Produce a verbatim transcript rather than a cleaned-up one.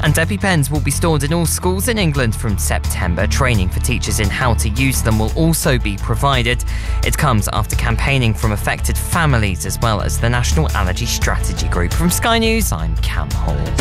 And EpiPens will be stored in all schools in England from September. Training for teachers in how to use them will also be provided. It comes after campaigning from affected families as well as the National Allergy Strategy Group. From Sky News, I'm Cam Hall.